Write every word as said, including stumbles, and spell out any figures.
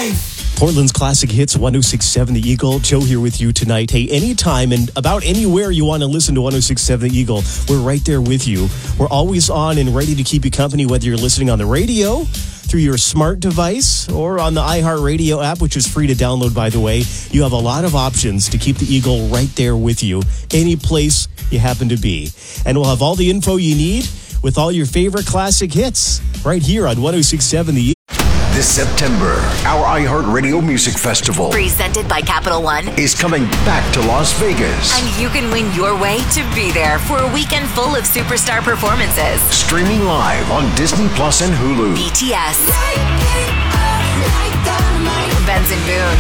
life. Portland's Classic Hits, one oh six point seven The Eagle. Joe here with you tonight. Hey, anytime and about anywhere you want to listen to one oh six point seven The Eagle, we're right there with you. We're always on and ready to keep you company, whether you're listening on the radio, through your smart device, or on the iHeartRadio app, which is free to download, by the way. You have a lot of options to keep the Eagle right there with you, any place you happen to be. And we'll have all the info you need with all your favorite classic hits right here on one oh six point seven The Eagle. This September, our iHeartRadio Music Festival, presented by Capital One, is coming back to Las Vegas. And you can win your way to be there for a weekend full of superstar performances. Streaming live on Disney Plus and Hulu. B T S, Benson Boone,